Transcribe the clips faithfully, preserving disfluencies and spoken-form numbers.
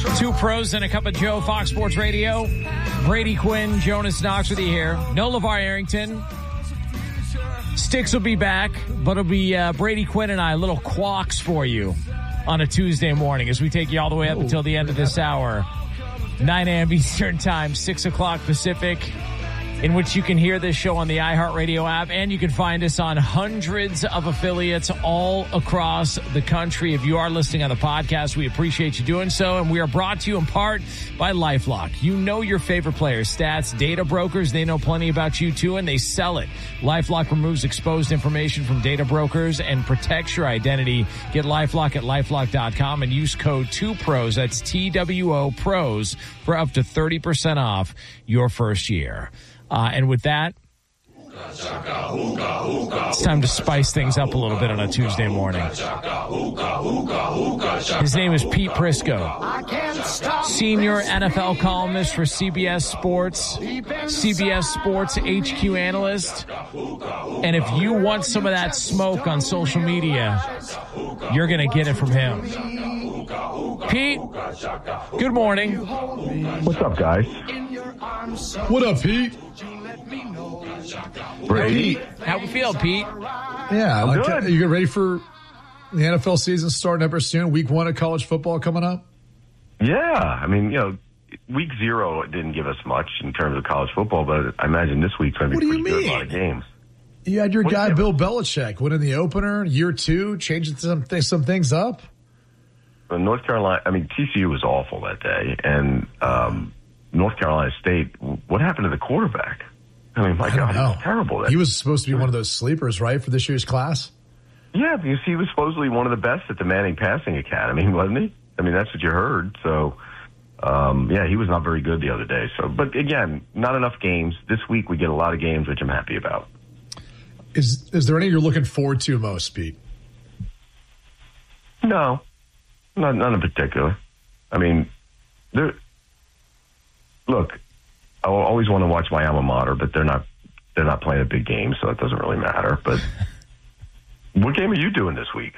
Two pros and a cup of Joe, Fox Sports Radio. Brady Quinn, Jonas Knox with you here. No LeVar Arrington. Sticks will be back, but it'll be uh, Brady Quinn and I, little quacks for you on a Tuesday morning as we take you all the way up until the end of this hour. nine a.m. Eastern Time, six o'clock Pacific, in which you can hear this show on the iHeartRadio app, and you can find us on hundreds of affiliates all across the country. If you are listening on the podcast, we appreciate you doing so, and we are brought to you in part by LifeLock. You know your favorite players' stats, data brokers, they know plenty about you too, and they sell it. LifeLock removes exposed information from data brokers and protects your identity. Get LifeLock at LifeLock dot com and use code two pros, that's T W O pros, for up to thirty percent off your first year. Uh, and with that, it's time to spice things up a little bit on a Tuesday morning. His name is Pete Prisco, senior N F L columnist for C B S Sports, C B S Sports H Q analyst. And if you want some of that smoke on social media, you're going to get it from him. Pete, good morning. What's up, guys? What up, Pete? Brady. Pete, how we feel, Pete? Yeah, I'm like, good. Are you get ready for the N F L season starting ever soon? Week one of college football coming up? Yeah, I mean, you know, week zero didn't give us much in terms of college football, but I imagine this week's going to be What do pretty you good. A lot of games. You had your What guy do you- Bill Belichick winning the opener, year two, changing some, th- some things up. But North Carolina, I mean, T C U was awful that day, and um, North Carolina State, what happened to the quarterback? I mean, my I don't God, he know. was terrible. That He was supposed to be one of those sleepers, right, for this year's class? Yeah, because he was supposedly one of the best at the Manning Passing Academy, wasn't he? I mean, that's what you heard. So, um, yeah, he was not very good the other day. So, but again, not enough games. This week we get a lot of games, which I'm happy about. Is is there any you're looking forward to most, Pete? No, not none in particular. I mean, there. Look, I always want to watch my alma mater, but they're not they're not playing a big game, so it doesn't really matter. But what game are you doing this week?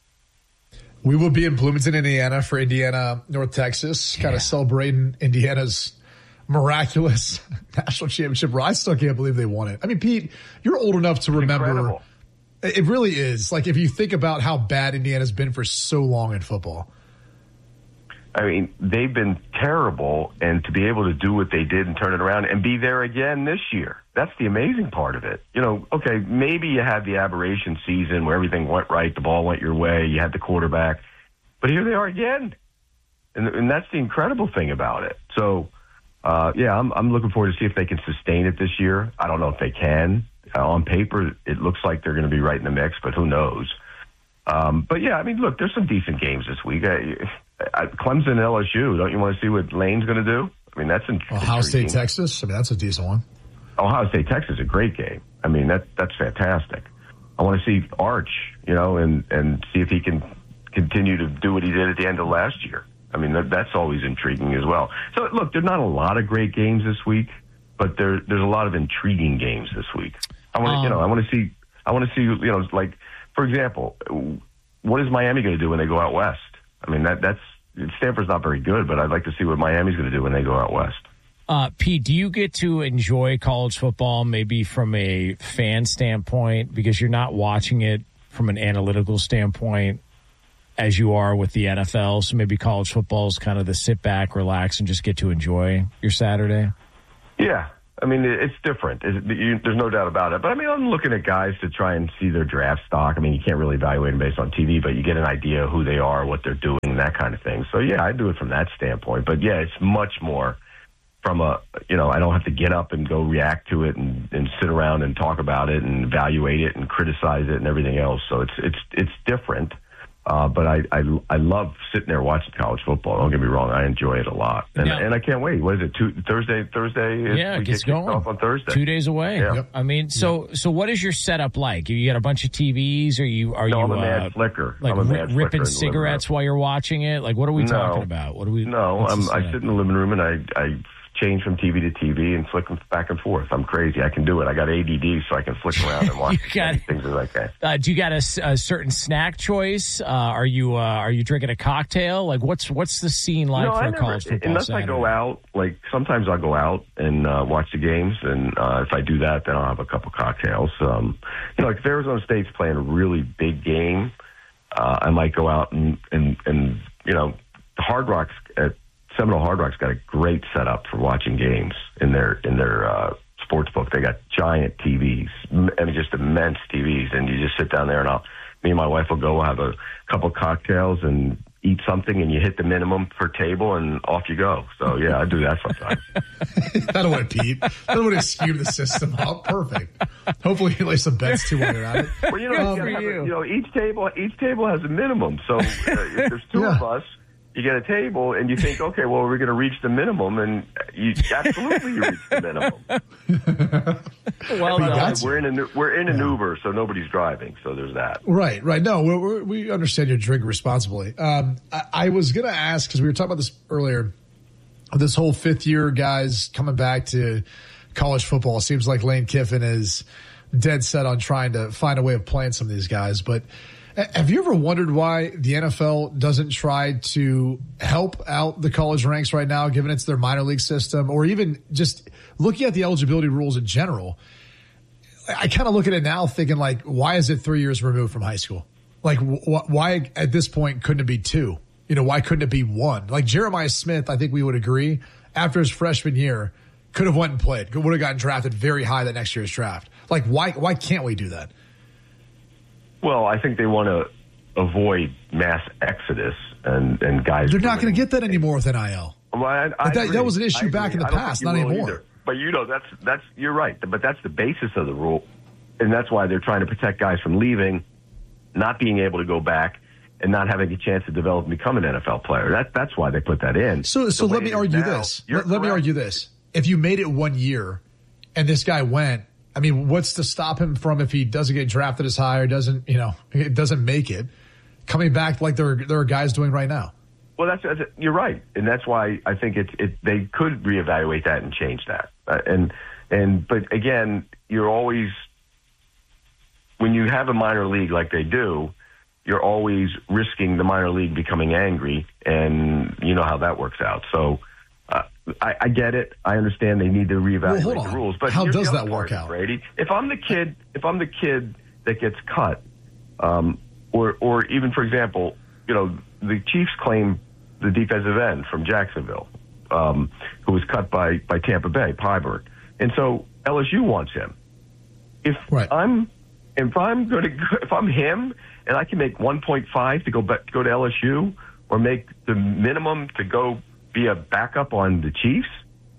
We will be in Bloomington, Indiana for Indiana, North Texas, kind Yeah. of celebrating Indiana's miraculous national championship. I still can't believe they won it. I mean, Pete, you're old enough to remember. Incredible. It really is. Like, if you think about how bad Indiana's been for so long in football. I mean, they've been terrible, and to be able to do what they did and turn it around and be there again this year, that's the amazing part of it. You know, okay, maybe you had the aberration season where everything went right, the ball went your way, you had the quarterback, but here they are again, and, and that's the incredible thing about it. So, uh, yeah, I'm, I'm looking forward to see if they can sustain it this year. I don't know if they can. Uh, on paper, it looks like they're going to be right in the mix, but who knows? Um, but, yeah, I mean, look, there's some decent games this week. I, I, Clemson and L S U, don't you want to see what Lane's going to do? I mean, that's in, Ohio State, intriguing. Texas. I mean, that's a decent one. Ohio State, Texas is a great game. I mean, that that's fantastic. I want to see Arch, you know, and, and see if he can continue to do what he did at the end of last year. I mean, that, that's always intriguing as well. So, look, there's not a lot of great games this week, but there there's a lot of intriguing games this week. I want to, Um, you know, I want to see, I want to see, you know, like, for example, what is Miami going to do when they go out west? I mean, that that's Stanford's not very good, but I'd like to see what Miami's going to do when they go out west. Uh, Pete, do you get to enjoy college football maybe from a fan standpoint because you're not watching it from an analytical standpoint as you are with the N F L? So maybe college football is kind of the sit back, relax, and just get to enjoy your Saturday? Yeah. I mean, it's different. It's, you, there's no doubt about it. But, I mean, I'm looking at guys to try and see their draft stock. I mean, you can't really evaluate them based on T V, but you get an idea of who they are, what they're doing, that kind of thing. So, yeah, I do it from that standpoint. But, yeah, it's much more from a, you know, I don't have to get up and go react to it and, and sit around and talk about it and evaluate it and criticize it and everything else. So it's it's it's different. Uh, but I, I I love sitting there watching college football. Don't get me wrong, I enjoy it a lot, and Yeah. and I can't wait. What is it? Two, Thursday, Thursday. is- Yeah, we it gets get kicked going. off on Thursday. Two days away. Yeah. Yep. I mean, so so what is your setup like? You got a bunch of T Vs? Are you are No, you I'm a mad uh, flicker. like I'm a ri- mad flicker in ripping the living cigarettes room. while you're watching it? Like, what are we No. talking about? What are we? No, what's I'm, the I setup? sit in the living room and I I change from T V to T V and flick them back and forth. I'm crazy. I can do it. I got A D D, so I can flick around and watch got, things like that. Uh, do you got a, a certain snack choice? Uh, are you uh, are you drinking a cocktail? Like, what's what's the scene like no, for I a never, college football unless Saturday? I go out, like sometimes I'll go out and uh, watch the games, and uh, if I do that, then I'll have a couple cocktails. Um, you know, like if Arizona State's playing a really big game, uh, I might go out and, and, and you know, the Hard Rock's at Seminole Hard Rock's got a great setup for watching games in their in their uh, sports book. They got giant T Vs, I mean, just immense T Vs, and you just sit down there, and I'll, me and my wife will go have a couple cocktails and eat something, and you hit the minimum per table, and off you go. So yeah, I do that sometimes. That'll win, Pete. That'll win to skew the system up. Perfect. Hopefully, you lay some bets too while you're at it. Well, you know, Um, you, have you. a, you know, each table each table has a minimum. So uh, if there's two Yeah. of us, you get a table, and you think, okay, well, we're going to reach the minimum, and you absolutely you reach the minimum. Well, We done. got you. We're in an we're in an Uber, so nobody's driving. So there's that. Right, right. No, we we we understand you drink responsibly. Um, I, I was going to ask, because we were talking about this earlier, this whole fifth year guys coming back to college football. It seems like Lane Kiffin is dead set on trying to find a way of playing some of these guys. But have you ever wondered why the N F L doesn't try to help out the college ranks right now, given it's their minor league system, or even just looking at the eligibility rules in general? I kind of look at it now thinking, like, why is it three years removed from high school? Like, wh- why at this point couldn't it be two? You know, why couldn't it be one? Like Jeremiah Smith, I think we would agree, after his freshman year, could have went and played, would have gotten drafted very high that next year's draft. Like, why why can't we do that? Well, I think they want to avoid mass exodus and, and guys. They're not going to get that anymore with N I L. Well, I, I But that, agree. that was an issue I back in agree. the I don't past, think not you will anymore. either. But you know, that's that's you're right. But that's the basis of the rule, and that's why they're trying to protect guys from leaving, not being able to go back, and not having a chance to develop and become an N F L player. That that's why they put that in. So, so The let way me it is argue now, this. you're Let, let me correct. argue this. If you made it one year, and this guy went, I mean, what's to stop him from, if he doesn't get drafted as high or doesn't, you know, it doesn't make it, coming back like there there are guys doing right now? Well, that's, that's you're right, and that's why I think it, it they could reevaluate that and change that. Uh, and and but again, you're always, when you have a minor league like they do, you're always risking the minor league becoming angry, and you know how that works out. So uh, I, I get it. I understand they need to reevaluate Well, hold the on. rules. But How here's does the that other work part, out? Brady? If I'm the kid, if I'm the kid that gets cut, um, or or even for example, you know, the Chiefs claim the defensive end from Jacksonville, um, who was cut by, by Tampa Bay, Pyburn. And so L S U wants him. If Right. I'm if I'm going to if I'm him and I can make one point five to go back, to go to L S U, or make the minimum to go be a backup on the Chiefs,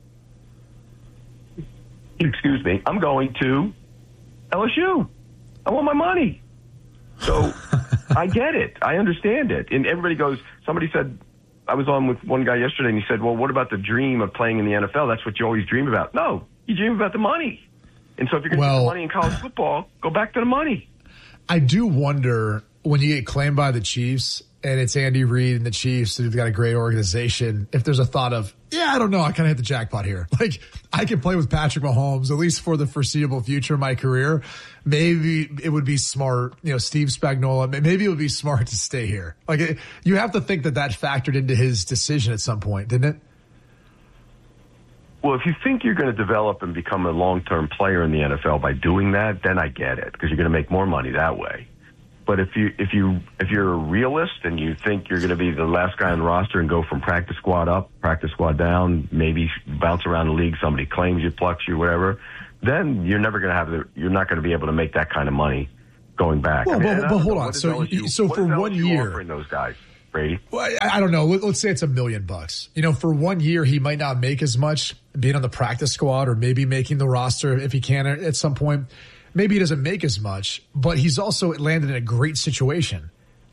excuse me, I'm going to L S U. I want my money. So I get it. I understand it. And everybody goes, somebody said, I was on with one guy yesterday, and he said, well, what about the dream of playing in the N F L? That's what you always dream about. No, you dream about the money. And so if you're going to Well- get the money in college football, go back to the money. I do wonder, when you get claimed by the Chiefs and it's Andy Reid and the Chiefs, who've got a great organization, if there's a thought of, yeah, I don't know, I kind of hit the jackpot here. Like, I can play with Patrick Mahomes, at least for the foreseeable future of my career. Maybe it would be smart, you know, Steve Spagnuolo, maybe it would be smart to stay here. Like, it, you have to think that that factored into his decision at some point, didn't it? Well, if you think you're going to develop and become a long-term player in the N F L by doing that, then I get it, because you're going to make more money that way. But if you if you if you're a realist and you think you're going to be the last guy on the roster and go from practice squad up, practice squad down, maybe bounce around the league, somebody claims you, plucks you, whatever, then you're never going to have the you're not going to be able to make that kind of money going back. Well, I mean, but- and I but don't hold know, on. what is So L S U you- so what for is one L S U year- offering those guys, Brady? Well, I, I don't know. Let, let's say it's a million bucks. You know, for one year, he might not make as much being on the practice squad, or maybe making the roster if he can at some point. Maybe he doesn't make as much, but he's also landed in a great situation.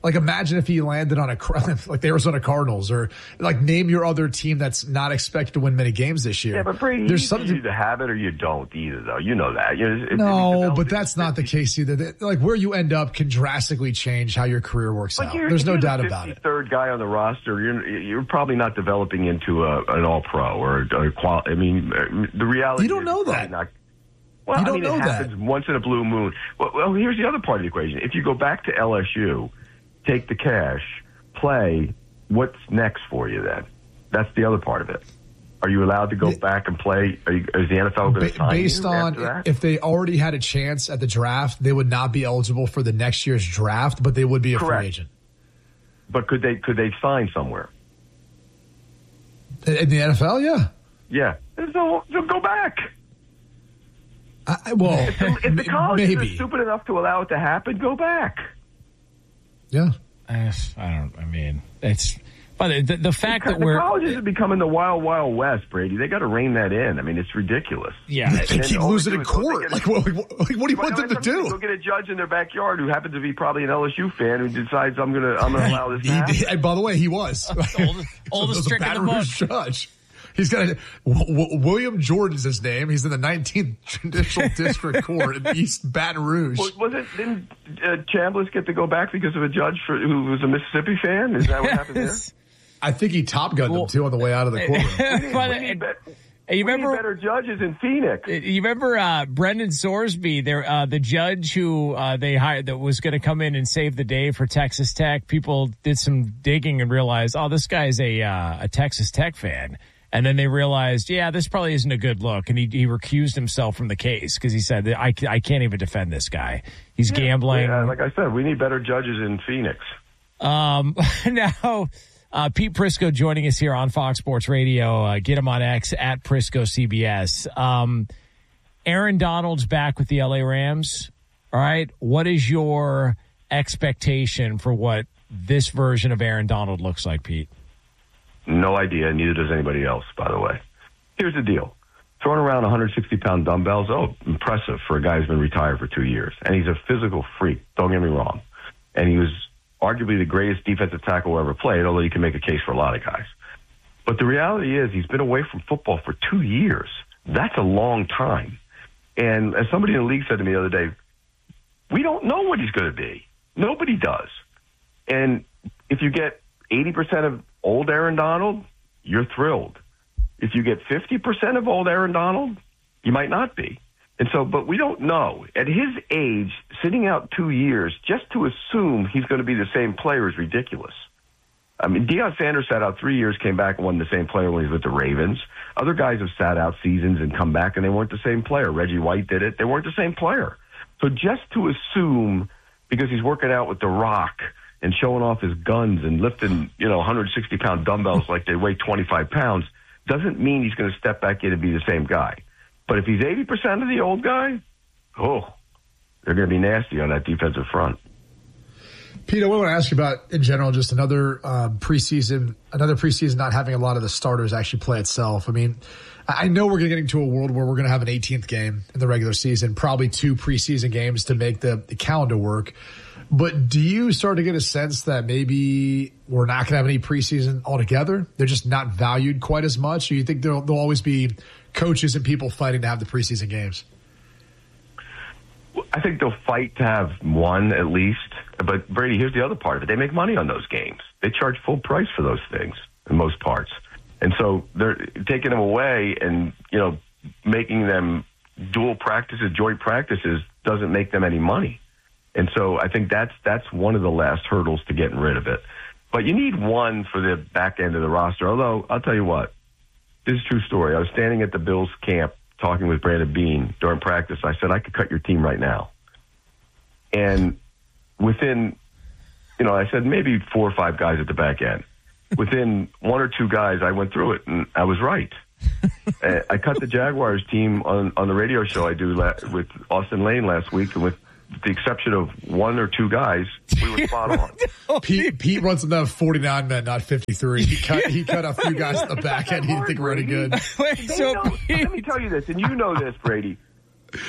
Like, imagine if he landed on a, like the Arizona Cardinals, or like name your other team that's not expected to win many games this year. Yeah, but Brady, there's you something either have it or you don't either, though. You know that. You know, it, no, but that's not the case either. Like, where you end up can drastically change how your career works out. There's no doubt about it. Third guy on the roster, you're you're probably not developing into a, an all-pro or a qual. I mean, the reality. You don't know that. Not, well, you don't I mean, know it happens that. once in a blue moon. Well, well, here's the other part of the equation. If you go back to L S U, take the cash, play, what's next for you then? That's the other part of it. Are you allowed to go Ba- back and play? Are you, is the N F L going to sign Based you on after that? If they already had a chance at the draft, they would not be eligible for the next year's draft, but they would be a Correct. free agent. But could they could they sign somewhere? In the N F L, yeah. Yeah. So, so go back. I, well, If the, if the colleges maybe. are stupid enough to allow it to happen, go back. Yeah. I don't. I mean, it's. But the, the fact the, that the we're colleges are becoming the wild, wild west, Brady. They got to rein that in. I mean, it's ridiculous. yeah, They And then keep all losing they in do is go- court. they Like, get- what, like, what do you want them to Go do? get a judge in their backyard who happens to be probably an L S U fan who decides I'm gonna I'm gonna allow this to happen. He, and by the way, he was. oldest, oldest So trick there's a in the Baton book. Rouge judge. He's got a, w- w- William Jordan's his name. He's in the nineteenth Judicial District Court in East Baton Rouge. Was, was it? Didn't uh, Chambliss get to go back because of a judge for, who was a Mississippi fan? Is that what happened there? I think he top gunned Well- him too on the way out of the courtroom. But, We need, bet- you we need remember? better judges in Phoenix. You remember uh, Brendan Sorsby, there, uh, the judge who uh, they hired that was going to come in and save the day for Texas Tech? People did some digging and realized, oh, this guy's a uh, a Texas Tech fan. And then they realized, yeah, this probably isn't a good look. And he, he recused himself from the case because he said, I, I can't even defend this guy. He's Yeah, gambling. yeah, like I said, we need better judges in Phoenix. Um, now, uh, Pete Prisco joining us here on Fox Sports Radio. Uh, get him on X at Prisco C B S. Um, Aaron Donald's back with the L A Rams. All right. What is your expectation for what this version of Aaron Donald looks like, Pete? No idea. Neither does anybody else, by the way. Here's the deal. Throwing around one hundred sixty pound dumbbells, oh, impressive for a guy who's been retired for two years. And he's a physical freak. Don't get me wrong. And he was arguably the greatest defensive tackle ever played, although you can make a case for a lot of guys. But the reality is he's been away from football for two years. That's a long time. And as somebody in the league said to me the other day, we don't know what he's going to be. Nobody does. And if you get eighty percent of old Aaron Donald, you're thrilled. If you get fifty percent of old Aaron Donald, you might not be. And so, but we don't know. At his age, sitting out two years, just to assume he's going to be the same player is ridiculous. I mean, Deion Sanders sat out three years, came back and wasn't the same player when he was with the Ravens. Other guys have sat out seasons and come back and they weren't the same player. Reggie White did it. They weren't the same player. So just to assume, because he's working out with The Rock and showing off his guns and lifting, you know, one hundred sixty pound dumbbells like they weigh twenty-five pounds, doesn't mean he's going to step back in and be the same guy. But if he's eighty percent of the old guy, oh, they're going to be nasty on that defensive front. Pete, I want to ask you about, in general, just another um, preseason, another preseason not having a lot of the starters actually play itself. I mean, I know we're getting to a world where we're going to have an eighteenth game in the regular season, probably two preseason games to make the, the calendar work. But do you start to get a sense that maybe we're not going to have any preseason altogether? They're just not valued quite as much? Or you think there'll, there'll always be coaches and people fighting to have the preseason games? I think they'll fight to have one at least. But, Brady, here's the other part of it. They make money on those games. They charge full price for those things in most parts. And so they're taking them away and, you know, making them dual practices, joint practices doesn't make them any money. And so I think that's that's one of the last hurdles to getting rid of it. But you need one for the back end of the roster. Although, I'll tell you what, this is a true story. I was standing at the Bills camp talking with Brandon Beane during practice. I said, I could cut your team right now. And within, you know, I said maybe four or five guys at the back end. Within one or two guys, I went through it, and I was right. I cut the Jaguars team on, on the radio show I do la- with Austin Lane last week, and with the exception of one or two guys, we were spot on. Pete, Pete runs them down forty-nine men, not fifty-three. He cut he cut a few guys at the back end he didn't think were any good. Wait, so Know, let me tell you this, and you know this, Brady. With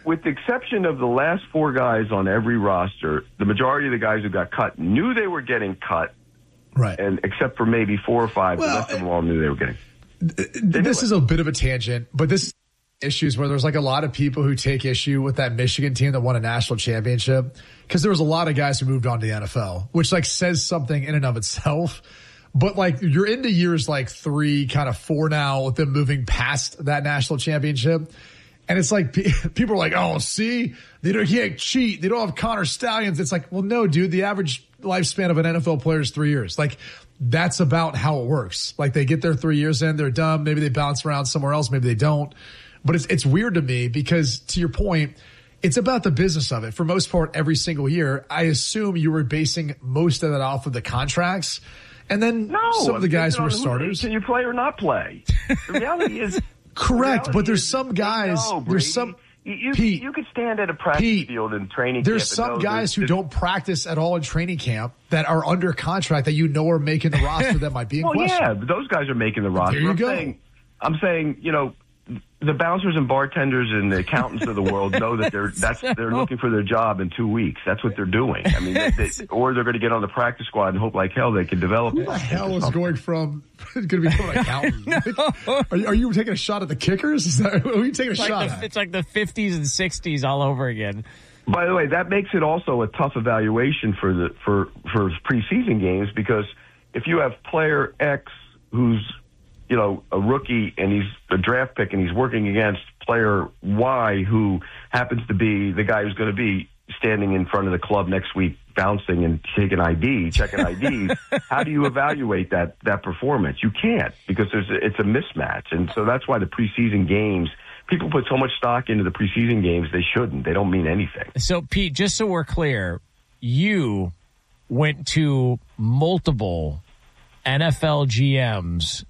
with the exception of the last four guys on every roster, the majority of the guys who got cut knew they were getting cut. Right. And except for maybe four or five, well, the rest of them all knew they were getting. They this is a bit of a tangent, but this issues where there's like a lot of people who take issue with that Michigan team that won a national championship because there was a lot of guys who moved on to the N F L, which like says something in and of itself. But like you're into years like three, kind of four now with them moving past that national championship. And it's like people are like, oh, see, they don't can't cheat. They don't have Connor Stallions. It's like, well, no, dude, the average lifespan of an N F L player is three years. Like that's about how it works. Like they get their three years in, they're done. Maybe they bounce around somewhere else. Maybe they don't. But it's it's weird to me because, to your point, it's about the business of it. For most part, every single year, I assume you were basing most of that off of the contracts. And then no, some of the guys who were who, starters. Can you play or not play? The reality is correct, the but there's is, some guys. No, there's some. You, you, Pete, you could stand at a practice Pete, field in training there's camp. There's some guys who there's, don't practice at all in training camp that are under contract that you know are making the roster that might be in well, question. Yeah, but those guys are making the roster. There you I'm go. Saying, I'm saying, you know, the bouncers and bartenders and the accountants of the world know that they're that's they're looking for their job in two weeks. That's what they're doing. I mean, they, they, or they're going to get on the practice squad and hope like hell they can develop. Who the hell is going from going to become an accountant? are, you, are you taking a shot at the kickers? Is that who are you taking a it's shot like the, at? It's like the fifties and sixties all over again. By the way, that makes it also a tough evaluation for the for for preseason games because if you have player X who's you know, a rookie and he's a draft pick and he's working against player Y who happens to be the guy who's going to be standing in front of the club next week bouncing and taking I D, checking I Ds. How do you evaluate that that performance? You can't because there's a, it's a mismatch. And so that's why the preseason games, people put so much stock into the preseason games, they shouldn't. They don't mean anything. So, Pete, just so we're clear, you went to multiple N F L G Ms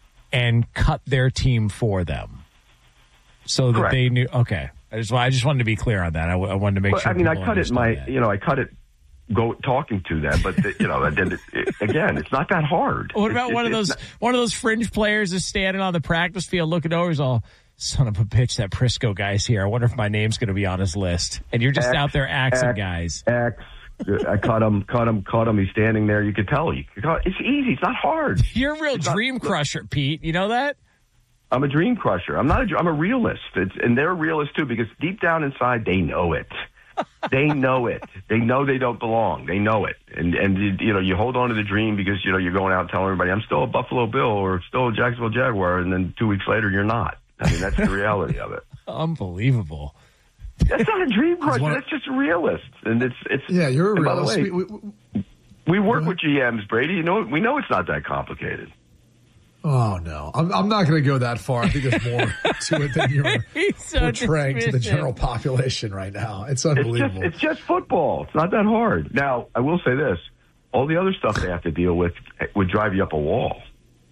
and cut their team for them so that Correct. they knew. Okay. I just, I just wanted to be clear on that. I, I wanted to make well, sure. I mean, I people cut it my, that. you know, I cut it go talking to them, but the, you know, then it, it, again, it's not that hard. What about it, one it, of those, not, one of those fringe players is standing on the practice field looking over, he's all, son of a bitch, that Prisco guy's here. I wonder if my name's going to be on his list. And you're just X, out there axing X, guys. X. I caught him, caught him, caught him. He's standing there. You could tell. You could, it's easy. It's not hard. You're a real it's dream not, crusher, Pete. You know that? I'm a dream crusher. I'm not a, I'm a realist. It's, and they're realists too because deep down inside, they know it. They know it. They know they don't belong. They know it. And, and you know, you hold on to the dream because, you know, you're going out and telling everybody, I'm still a Buffalo Bill or still a Jacksonville Jaguar. And then two weeks later, you're not. I mean, that's the reality of it. Unbelievable. That's not a dream crusher. That's just a realist. And it's, it's, yeah, you're a realist. By the way, we, we, we work with G Ms, Brady. You know, we know it's not that complicated. Oh, no. I'm, I'm not going to go that far. I think there's more to it than you're so portraying dismissive. to the general population right now. It's unbelievable. It's just, it's just football. It's not that hard. Now, I will say this. All the other stuff they have to deal with would drive you up a wall.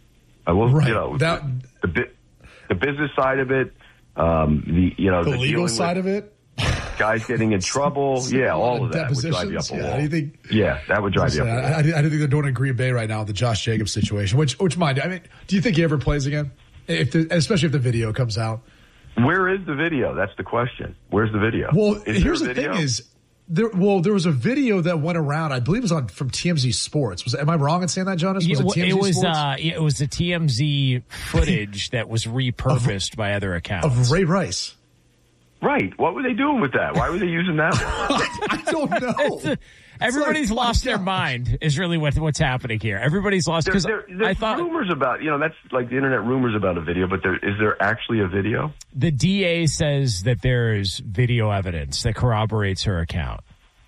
I will, right. you know, that, the, the, the business side of it, um, the, you know, the, the legal side of it. Guys getting in trouble. Yeah, all of that would drive you up a yeah, wall. do you think, yeah, that would drive you up a I, wall. I, I didn't think they're doing in Green Bay right now with the Josh Jacobs situation, which, which mind, I mean, do you think he ever plays again? If the, especially if the video comes out. Where is the video? That's the question. Where's the video? Well, is here's the video? thing is, there, well, there was a video that went around, I believe it was on from T M Z Sports. Was Am I wrong in saying that, Jonas? Was it, it T M Z it was, Sports? uh, it was the T M Z footage that was repurposed of, by other accounts. Of Ray Rice. Right. What were they doing with that? Why were they using that one? I don't know. Everybody's like, lost their mind is really what, what's happening here. Everybody's lost because there, there, I thought rumors about, you know, that's like the internet rumors about a video, but there, is there actually a video? The D A says that there is video evidence that corroborates her account.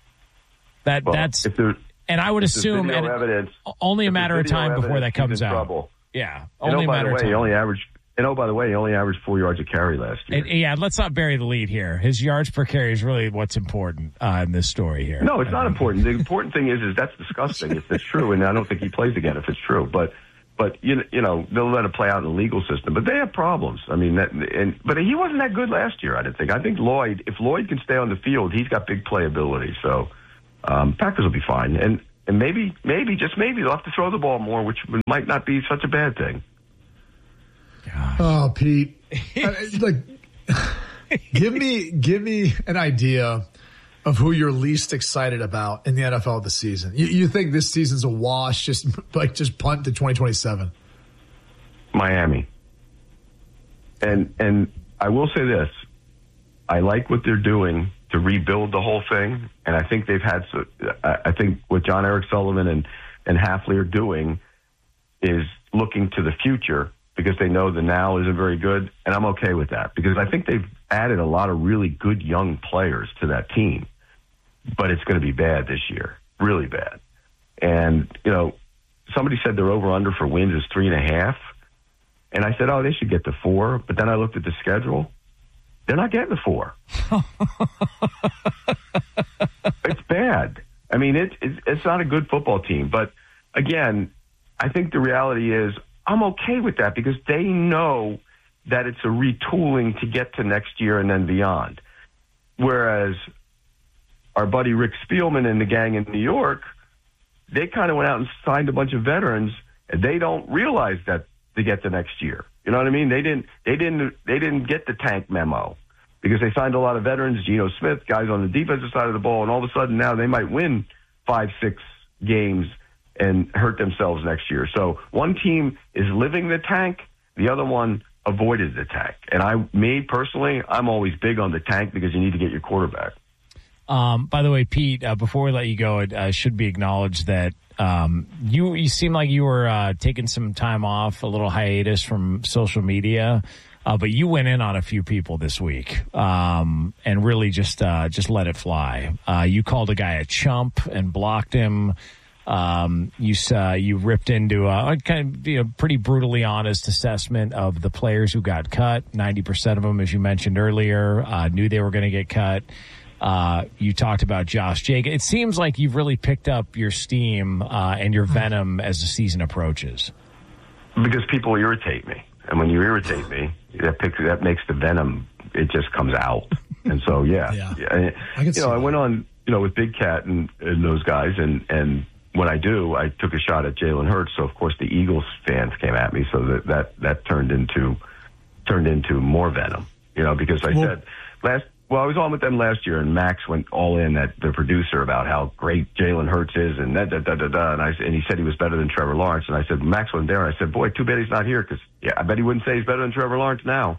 That well, that's if there, and I would assume and evidence, only a matter of time before that comes out. Trouble. Yeah, and only oh, a by matter the way, of time. he only averaged. And oh, by the way, he only averaged four yards a carry last year. And, yeah, let's not bury the lead here. His yards per carry is really what's important uh, in this story here. No, it's not important. The important thing is, is that's disgusting if it's true, and I don't think he plays again if it's true. But, but you you know, they'll let it play out in the legal system. But they have problems. I mean, that, and but he wasn't that good last year. I didn't think. I think Lloyd, if Lloyd can stay on the field, he's got big playability. So um, Packers will be fine, and and maybe maybe just maybe they'll have to throw the ball more, which might not be such a bad thing. Gosh. Oh, Pete. I, like, give me give me an idea of who you're least excited about in the N F L this season. You, you think this season's a wash? Just like just punt to twenty twenty-seven. Miami. And and I will say this: I like what they're doing to rebuild the whole thing, and I think they've had. I think what John Eric Sullivan and and Hafley are doing is looking to the future because they know the now isn't very good, and I'm okay with that because I think they've added a lot of really good young players to that team, but it's going to be bad this year, really bad. And you know, somebody said their over under for wins is three and a half, and I said, oh, they should get to four, but then I looked at the schedule. They're not getting the four. It's bad. I mean, it, it, it's not a good football team. But, again, I think the reality is I'm okay with that because they know that it's a retooling to get to next year and then beyond. Whereas our buddy Rick Spielman and the gang in New York, they kind of went out and signed a bunch of veterans, and they don't realize that they get to next year. You know what I mean? They didn't. They didn't. They didn't get the tank memo because they signed a lot of veterans. Geno Smith, guys on the defensive side of the ball, and all of a sudden now they might win five, six games and hurt themselves next year. So one team is living the tank, the other one avoided the tank. And I, me personally, I'm always big on the tank because you need to get your quarterback. Um, by the way, Pete, uh, before we let you go, it uh, should be acknowledged that um, you you seem like you were uh, taking some time off, a little hiatus from social media, uh, but you went in on a few people this week um, and really just uh, just let it fly. Uh, you called a guy a chump and blocked him. Um, you uh, you ripped into a kind of you know, pretty brutally honest assessment of the players who got cut. ninety percent of them, as you mentioned earlier, uh, knew they were going to get cut. Uh, you talked about Josh Jacobs. It seems like you've really picked up your steam uh, and your venom as the season approaches. Because people irritate me, and when you irritate me, that picks, that makes the venom. It just comes out, and so yeah, yeah. yeah. I you know, I went on, you know, with Big Cat and, and those guys, and and when I do, I took a shot at Jalen Hurts. So of course the Eagles fans came at me, so that that that turned into turned into more venom, you know, because I well, said last. Well, I was on with them last year, and Max went all in at the producer about how great Jalen Hurts is, and da da da da da. And I and he said he was better than Trevor Lawrence, and I said Max wasn't there. I said, boy, too bad he's not here, because yeah, I bet he wouldn't say he's better than Trevor Lawrence now.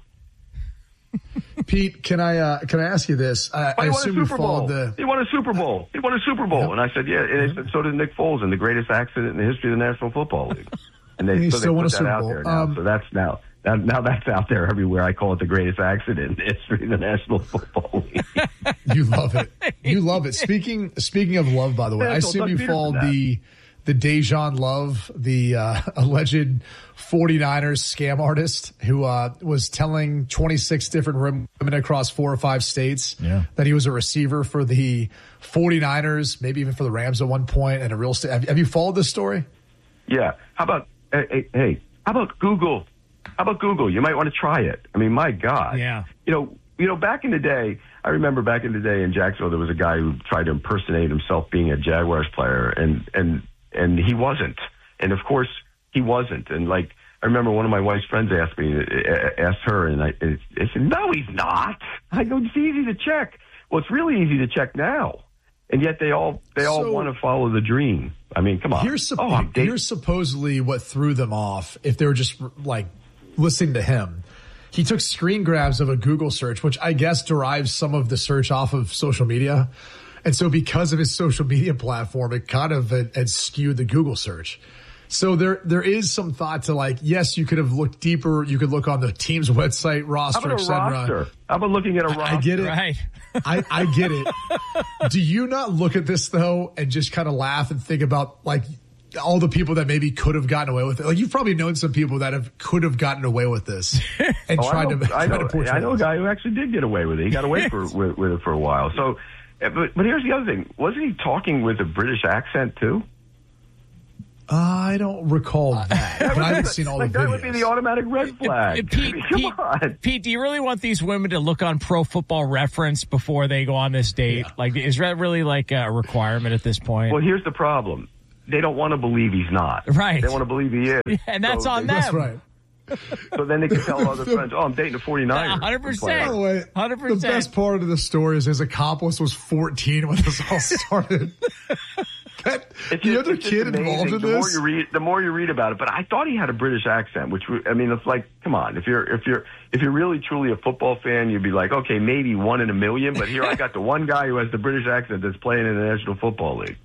Pete, can I uh, can I ask you this? I, oh, I assume you followed the. He won a Super Bowl. He won a Super Bowl, and I said, yeah. And they said, so did Nick Foles, in the greatest accident in the history of the National Football League. And they, and he so still they won put a that Super out Bowl. there now. Um, so that's now. Now, now that's out there everywhere. I call it the greatest accident in the history of the National Football League. You love it. You love it. Speaking speaking of love, by the way, I assume you followed the the Dejan Love, the uh, alleged 49ers scam artist who uh, was telling twenty-six different women across four or five states yeah. that he was a receiver for the 49ers, maybe even for the Rams at one point, and a real estate. Have, have you followed this story? Yeah. How about hey, hey? How about Google? How about Google? You might want to try it. I mean, my God. Yeah. You know, you know, back in the day, I remember back in the day in Jacksonville, there was a guy who tried to impersonate himself being a Jaguars player, and and and he wasn't. And of course, he wasn't. And like, I remember one of my wife's friends asked me, asked her, and I, I said, "No, he's not." I go, "It's easy to check." Well, it's really easy to check now, and yet they all they all so, want to follow the dream. I mean, come on. Here's, oh, I'm here's supposedly what threw them off. If they were just like listening to him, he took screen grabs of a Google search, which I guess derives some of the search off of social media. And so because of his social media platform, it kind of had, had skewed the Google search. So there, there is some thought to like, yes, you could have looked deeper. You could look on the team's website, roster, et cetera. roster? How about looking at a roster? I get it. Right. I, I get it. Do you not look at this though and just kind of laugh and think about like all the people that maybe could have gotten away with it? Like you've probably known some people that have could have gotten away with this and oh, tried I know, to. I try know, to I know a guy who actually did get away with it. He got away for, with, with it for a while. So, but but here's the other thing: wasn't he talking with a British accent too? Uh, I don't recall that. But I haven't seen all like the videos. That would be the automatic red flag. It, it, Pete, I mean, come Pete, on. Pete, do you really want these women to look on Pro Football Reference before they go on this date? Yeah. Like, is that really like a requirement at this point? Well, here's the problem. They don't want to believe he's not. Right. They want to believe he is. And that's so on they, them. That's right. So then they can tell other friends, oh, I'm dating a forty-niner. one hundred percent. By the way, one hundred percent. the best part of the story is his accomplice was fourteen when this all started. That, it's the just, other it's kid just involved in the this. More you read, the more you read about it. But I thought he had a British accent, which I mean, it's like, come on, if you're if you're if you're really truly a football fan, you'd be like, okay, maybe one in a million. But here I got the one guy who has the British accent that's playing in the National Football League.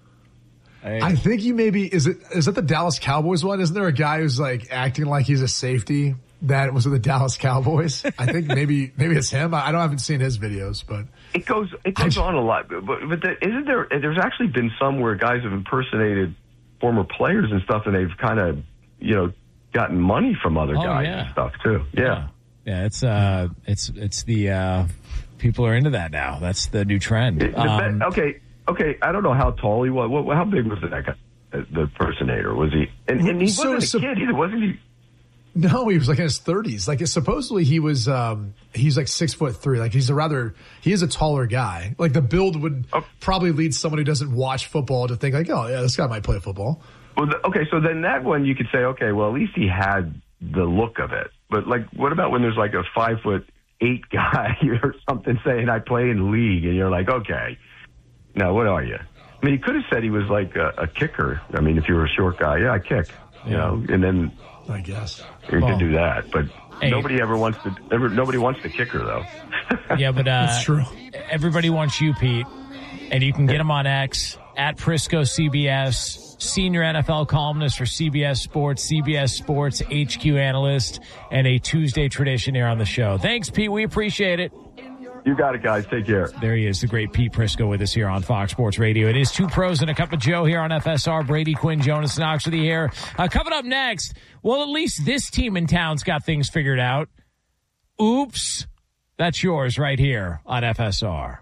I think you maybe is it is that the Dallas Cowboys one? Isn't there a guy who's like acting like he's a safety that was with the Dallas Cowboys? I think maybe maybe it's him. I don't I haven't seen his videos, but it goes it goes on a lot. But but the, isn't there? There's actually been some where guys have impersonated former players and stuff, and they've kind of you know gotten money from other oh, guys yeah. and stuff too. Yeah, yeah, yeah it's uh, it's it's the uh, people are into that now. That's the new trend. It, the um, be- okay. Okay, I don't know how tall he was. What, how big was that guy, the impersonator? Was he? And, and he So- wasn't a so- kid either, wasn't he? no, he was like in his thirties. Like supposedly he was um he's like six foot three. Like he's a rather he is a taller guy. Like the build would Oh. probably lead someone who doesn't watch football to think like, oh yeah, this guy might play football. Well, the, okay, so then that one you could say, okay, well at least he had the look of it. But like, what about when there's like a five foot eight guy or something saying I play in the league, and you're like, okay. Now, what are you? I mean, he could have said he was like a, a kicker. I mean, if you were a short guy, yeah, I kick, you know, and then I guess you Well, could do that. But hey. nobody ever wants to. Ever, nobody wants the kicker, though. yeah, but uh, That's true. everybody wants you, Pete, and you can get him on X at Prisco C B S, senior N F L columnist for C B S Sports, C B S Sports H Q analyst, and a Tuesday tradition here on the show. Thanks, Pete. We appreciate it. You got it, guys. Take care. There he is, the great Pete Prisco with us here on Fox Sports Radio. It is Two Pros and a Cup of Joe here on F S R. Brady Quinn, Jonas Knox with you here. Uh, coming up next, well, at least this team in town's got things figured out. Oops. That's yours right here on F S R.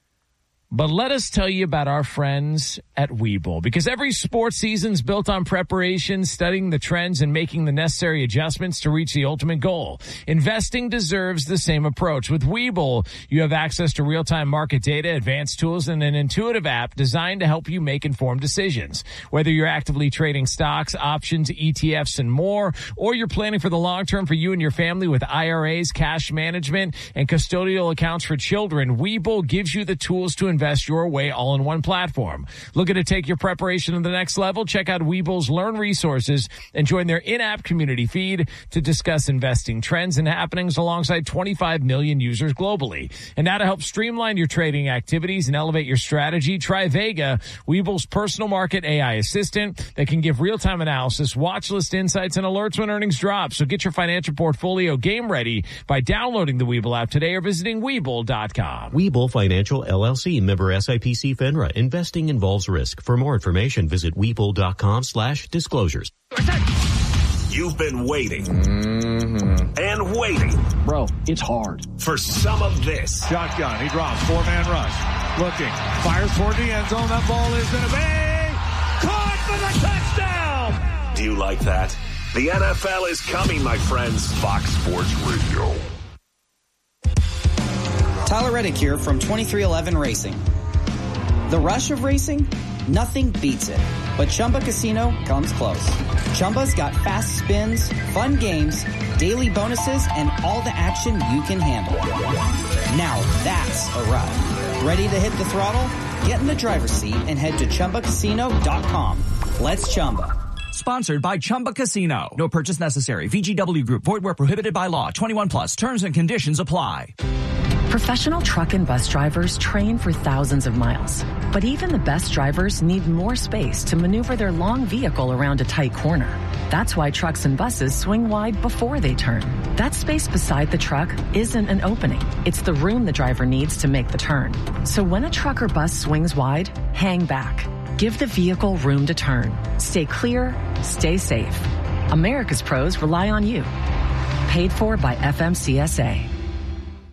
But let us tell you about our friends at Webull, because every sports season's built on preparation, studying the trends, and making the necessary adjustments to reach the ultimate goal. Investing deserves the same approach. With Webull, you have access to real-time market data, advanced tools, and an intuitive app designed to help you make informed decisions. Whether you're actively trading stocks, options, E T Fs, and more, or you're planning for the long term for you and your family with I R As, cash management, and custodial accounts for children, Webull gives you the tools to invest Invest your way all in one platform. Looking to take your preparation to the next level? Check out Webull's Learn Resources and join their in-app community feed to discuss investing trends and happenings alongside twenty-five million users globally. And now to help streamline your trading activities and elevate your strategy, try Vega, Webull's personal market A I assistant that can give real-time analysis, watch list insights, and alerts when earnings drop. So get your financial portfolio game ready by downloading the Webull app today or visiting Webull dot com. Webull Financial L L C, member S I P C FINRA. Investing involves risk. For more information, visit Webull dot com slash disclosures. You've been waiting mm-hmm. and waiting. Bro, it's hard. For some of this. Shotgun. He drops. Four-man rush. Looking. Fires toward the end zone. That ball is going to be caught for the touchdown. Do you like that? The N F L is coming, my friends. Fox Sports Radio. Tyler Reddick here from twenty-three eleven Racing. The rush of racing? Nothing beats it. But Chumba Casino comes close. Chumba's got fast spins, fun games, daily bonuses, and all the action you can handle. Now that's a ride. Ready to hit the throttle? Get in the driver's seat and head to Chumba Casino dot com. Let's Chumba. Sponsored by Chumba Casino. No purchase necessary. V G W Group. Void where prohibited by law. twenty-one plus. Terms and conditions apply. Professional truck and bus drivers train for thousands of miles. But even the best drivers need more space to maneuver their long vehicle around a tight corner. That's why trucks and buses swing wide before they turn. That space beside the truck isn't an opening. It's the room the driver needs to make the turn. So when a truck or bus swings wide, hang back. Give the vehicle room to turn. Stay clear, stay safe. America's pros rely on you. Paid for by F M C S A.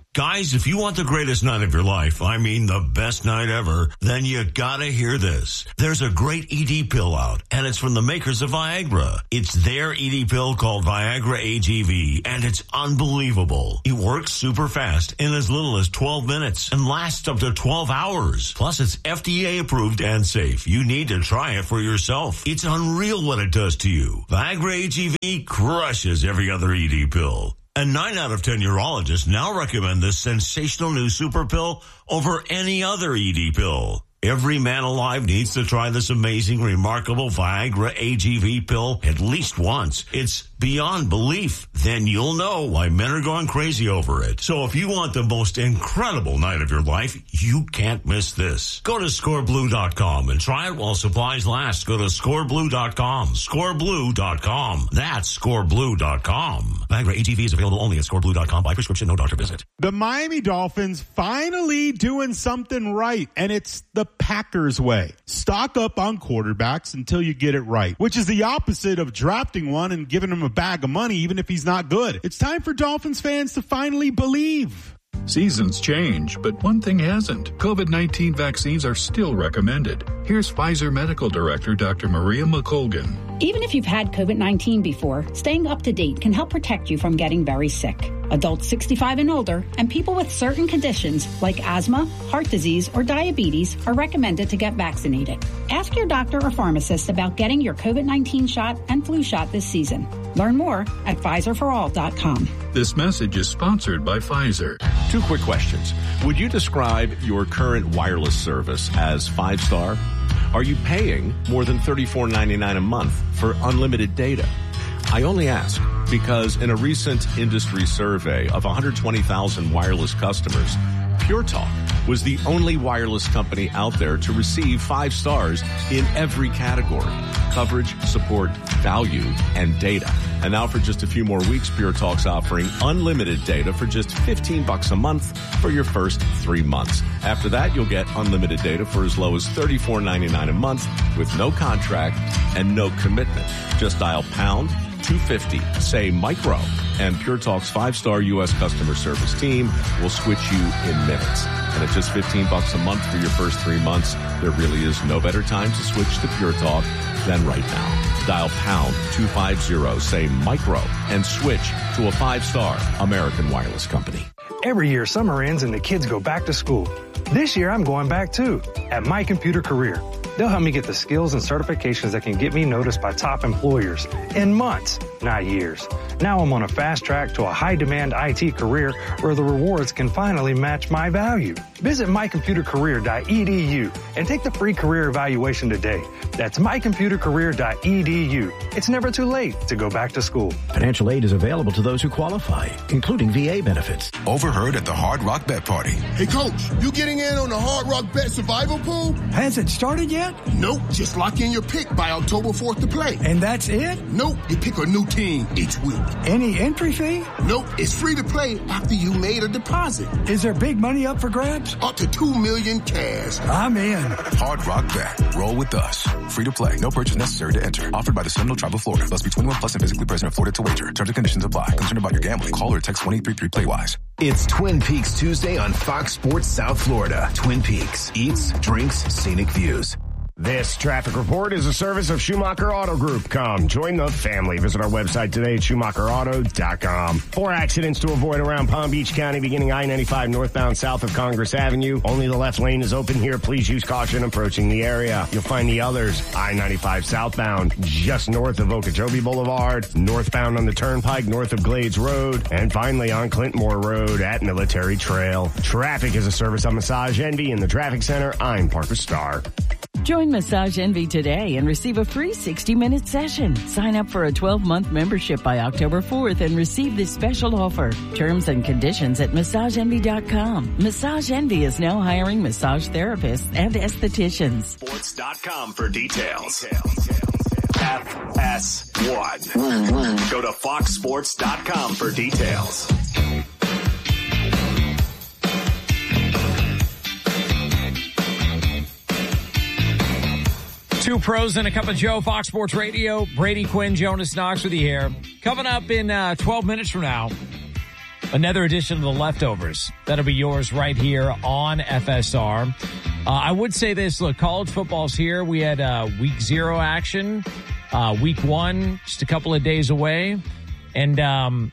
Guys, if you want the greatest night of your life, I mean the best night ever, then you gotta hear this. There's a great E D pill out, and it's from the makers of Viagra. It's their E D pill called Viagra A G V, and it's unbelievable. It works super fast in as little as twelve minutes and lasts up to twelve hours. Plus, it's F D A approved and safe. You need to try it for yourself. It's unreal what it does to you. Viagra A G V crushes every other E D pill. And nine out of ten urologists now recommend this sensational new super pill over any other E D pill. Every man alive needs to try this amazing, remarkable Viagra A G V pill at least once. It's beyond belief. Then you'll know why men are going crazy over it. So if you want the most incredible night of your life, you can't miss this. Go to score blue dot com and try it while supplies last. Go to score blue dot com. score blue dot com. That's score blue dot com. Viagra A G V is available only at score blue dot com by prescription, no doctor visit. The Miami Dolphins finally doing something right, and it's the Packers way. Stock up on quarterbacks until you get it right, which is the opposite of drafting one and giving him a bag of money even if he's not good. It's time for Dolphins fans to finally believe. Seasons change, but one thing hasn't. COVID nineteen vaccines are still recommended. Here's Pfizer Medical Director Doctor Maria McColgan. Even if you've had COVID nineteen before, staying up to date can help protect you from getting very sick. Adults sixty-five and older and people with certain conditions like asthma, heart disease, or diabetes are recommended to get vaccinated. Ask your doctor or pharmacist about getting your COVID nineteen shot and flu shot this season. Learn more at Pfizer for all dot com. This message is sponsored by Pfizer. Two quick questions. Would you describe your current wireless service as five-star? Are you paying more than thirty-four ninety-nine a month for unlimited data? I only ask because in a recent industry survey of one hundred twenty thousand wireless customers, Pure Talk was the only wireless company out there to receive five stars in every category: coverage, support, value, and data. And now for just a few more weeks, Pure Talk's offering unlimited data for just fifteen bucks a month for your first three months. After that, you'll get unlimited data for as low as thirty-four ninety-nine a month with no contract and no commitment. Just dial pound two fifty, say micro, and Pure Talk's five-star U S customer service team will switch you in minutes. And at just fifteen bucks a month for your first three months, there really is no better time to switch to Pure Talk than right now. Dial pound two fifty, say micro, and switch to a five-star American wireless company. Every year, summer ends and the kids go back to school. This year, I'm going back too, at My Computer Career. They'll help me get the skills and certifications that can get me noticed by top employers in months, not years. Now I'm on a fast track to a high-demand I T career where the rewards can finally match my value. Visit my computer career dot e d u and take the free career evaluation today. That's my computer career dot e d u. It's never too late to go back to school. Financial aid is available to those who qualify, including V A benefits. Overheard at the Hard Rock Bet Party. Hey, Coach, you getting in on the Hard Rock Bet Survival Pool? Has it started yet? Nope. Just lock in your pick by October fourth to play. And that's it? Nope. You pick a new team each week. Any entry fee? Nope. It's free to play after you made a deposit. Is there big money up for grabs? Up to two million cash. I'm in. Hard Rock Bet. Roll with us. Free to play. No purchase necessary to enter. Offered by the Seminole Tribe of Florida. Must be twenty-one plus and physically present in Florida to wager. Terms and conditions apply. Concerned about your gambling? Call or text one eight three three play wise. It's Twin Peaks Tuesday on Fox Sports South Florida. Twin Peaks. Eats, drinks, scenic views. This traffic report is a service of Schumacher Auto Group. Come join the family. Visit our website today at schumacher auto dot com. Four accidents to avoid around Palm Beach County beginning I ninety-five northbound south of Congress Avenue. Only the left lane is open here. Please use caution approaching the area. You'll find the others I ninety-five southbound just north of Okeechobee Boulevard, northbound on the Turnpike north of Glades Road, and finally on Clintmore Road at Military Trail. Traffic is a service of Massage Envy in the Traffic Center. I'm Parker Starr. Join Massage Envy today and receive a free sixty-minute session. Sign up for a twelve-month membership by October fourth and receive this special offer. Terms and conditions at massage envy dot com. Massage Envy is now hiring massage therapists and estheticians. Sports dot com for details. F S one. Go to fox sports dot com for details. Two pros and a cup of Joe, Fox Sports Radio. Brady Quinn, Jonas Knox with you here. Coming up in uh, twelve minutes from now, Another edition of The Leftovers. That'll be yours right here on F S R. Uh, I would say this. Look, college football's here. We had uh, week zero action. Uh, week one, just a couple of days away. And um,